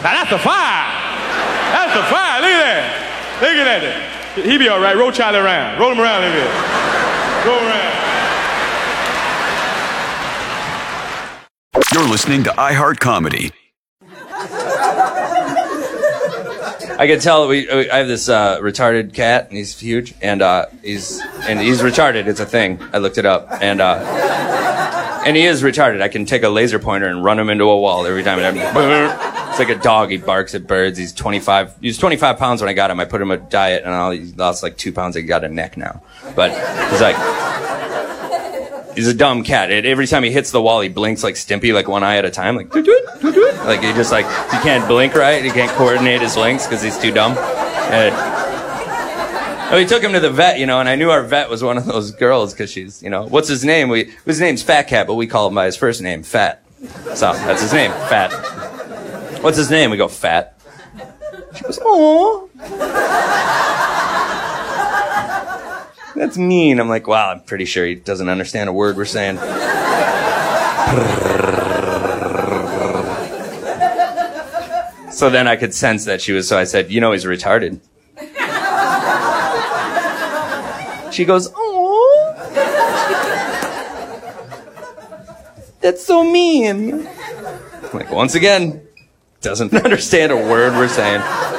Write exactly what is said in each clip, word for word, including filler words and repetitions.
Now that's a five. That's a five. Look at that. Look at that. He be all right. Roll Charlie around. Roll him around a little bit. Roll around. You're listening to iHeart Comedy. I can tell we, we I have this uh, retarded cat, and he's huge, and uh, he's and he's retarded. It's a thing. I looked it up, and uh, and he is retarded. I can take a laser pointer and run him into a wall every time. And it's like a dog. He barks at birds. He's twenty-five. He was twenty-five pounds when I got him. I put him on diet, and all, he lost like two pounds. He got a neck now, but he's like. He's a dumb cat. It, every time he hits the wall, he blinks like Stimpy, like one eye at a time, like, doo-doo-it, doo-doo-it. Like he just like, he can't blink right. He can't coordinate his blinks because he's too dumb. And oh, we took him to the vet, you know, and I knew our vet was one of those girls because she's, you know, what's his name? We, his name's Fat Cat, but we call him by his first name, Fat. So that's his name, Fat. What's his name? We go, Fat. She goes, aww. That's mean. I'm like, wow, I'm pretty sure he doesn't understand a word we're saying. So then I could sense that she was, so I said, you know he's retarded. She goes, oh, that's so mean. I'm like, once again, doesn't understand a word we're saying.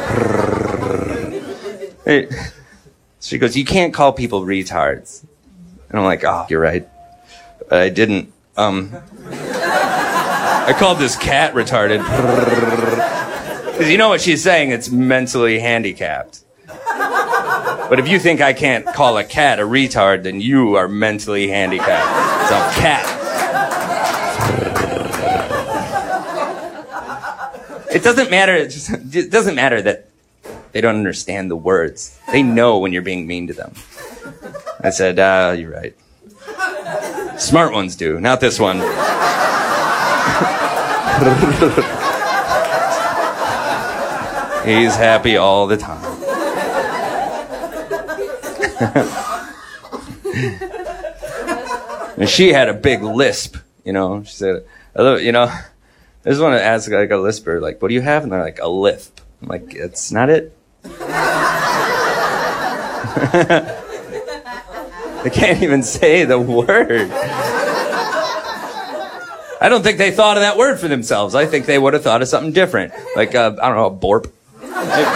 Hey. She goes, you can't call people retards. And I'm like, oh, you're right. But I didn't. Um, I called this cat retarded. Because you know what she's saying? It's mentally handicapped. But if you think I can't call a cat a retard, then you are mentally handicapped. It's a cat. It doesn't matter. It, just, it doesn't matter that they don't understand the words. They know when you're being mean to them. I said, ah, uh, you're right. Smart ones do, not this one. He's happy all the time. And she had a big lisp, you know. She said, you know, I just want to ask like a lisper, like, what do you have? And they're like, a lisp. I'm like, it's not it. They can't even say the word. I don't think they thought of that word for themselves. I think they would have thought of something different. Like, uh, I don't know, a borp. Like,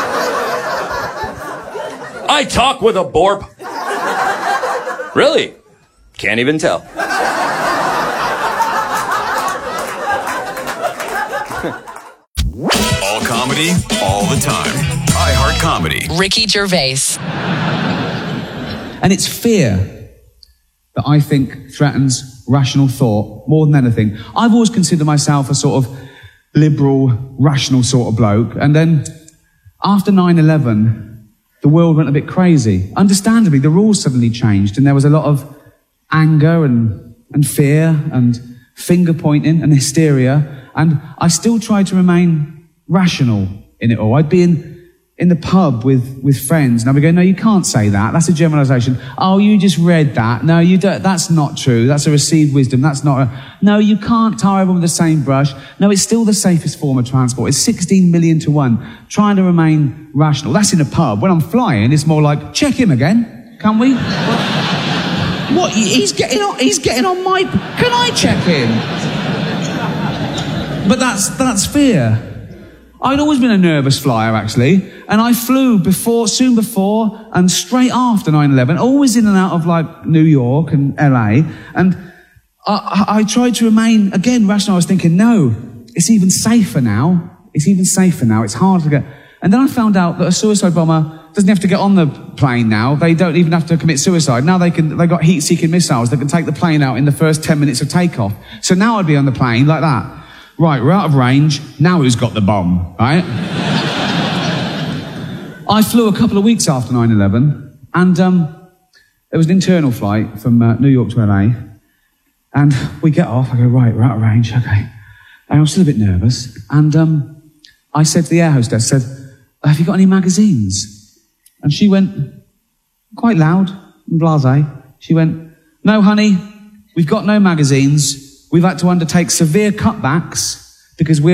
I talk with a borp. Really? Can't even tell. All comedy, all the time. iHeart Comedy. Ricky Gervais. And it's fear that I think threatens rational thought more than anything. I've always considered myself a sort of liberal, rational sort of bloke. And then after nine eleven, the world went a bit crazy. Understandably, the rules suddenly changed and there was a lot of anger and, and fear and finger pointing and hysteria. And I still tried to remain rational in it all. I'd be in, in the pub with, with friends and I'd be going, no, you can't say that. That's a generalization. Oh, you just read that. No, you don't. That's not true. That's a received wisdom. That's not a, no, you can't tar everyone with the same brush. No, it's still the safest form of transport. It's sixteen million to one. Trying to remain rational. That's in a pub. When I'm flying, it's more like, check him again. Can we? What? What? He's getting on, he's getting on my, can I check him? But that's, that's fear. I'd always been a nervous flyer, actually, and I flew before, soon before, and straight after nine eleven, always in and out of, like, New York and L A, and I, I, I tried to remain, again, rational. I was thinking, no, it's even safer now. It's even safer now. It's hard to get... And then I found out that a suicide bomber doesn't have to get on the plane now. They don't even have to commit suicide. Now they can, they got heat-seeking missiles that can take the plane out in the first ten minutes of takeoff. So now I'd be on the plane like that. Right, we're out of range. Now who's got the bomb, right? I flew a couple of weeks after nine eleven, and um, there was an internal flight from uh, New York to L A, and we get off. I go, right, we're out of range, okay. And I was still a bit nervous, and um, I said to the air hostess, I said, have you got any magazines? And she went, quite loud and blasé, she went, no, honey, we've got no magazines. We've had to undertake severe cutbacks because we're